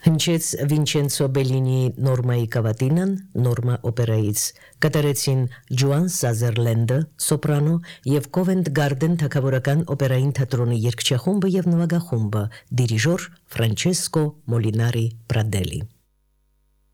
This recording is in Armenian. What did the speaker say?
Հնչեց Վինչենցո Բելինիի Նորմայի կավատինան, Նորմա օպերայից, կատարեցին Ջոան Սազերլենդը, սոպրանո և Կովենտ Գարդեն թագավորական օպերային թատրոնի երգչախումբը և նվագախումբը, դիրիժոր Ֆրանչեսկո Մոլինարի Պրադելի։